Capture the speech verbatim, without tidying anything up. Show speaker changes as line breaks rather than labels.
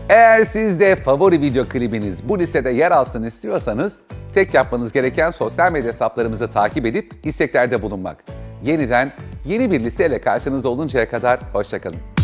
Eğer siz de favori video klibiniz bu listede yer alsın istiyorsanız tek yapmanız gereken sosyal medya hesaplarımızı takip edip isteklerde bulunmak. Yeniden yeni bir listeyle karşınızda oluncaya kadar hoşça kalın.